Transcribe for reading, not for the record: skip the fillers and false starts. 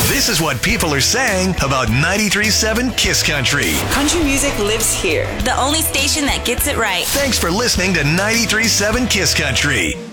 This is what people are saying about 93.7 Kiss Country. Country music lives here. The only station that gets it right. Thanks for listening to 93.7 Kiss Country.